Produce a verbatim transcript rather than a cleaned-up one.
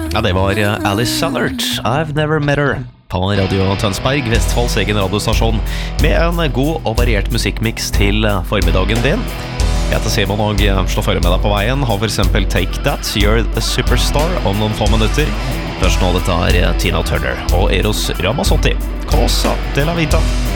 Ja, det var eh, Alice Sallert, I've Never Met Her, på Radio Tønsberg, Vestfolds egen radiostasjon, med en god og variert musikkmix til eh, formiddagen din. Jeg heter Simon og eh, slår følge med deg på veien. Har for eksempel Take That, You're the Superstar, om noen få minutter. Først nå dette er eh, Tina Turner og Eros Ramazzotti. Cosa de la Vita.